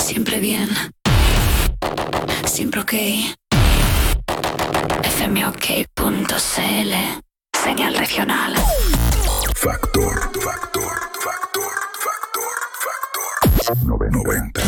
Siempre bien. Siempre ok. fmok.cl. Señal regional. Factor. 90.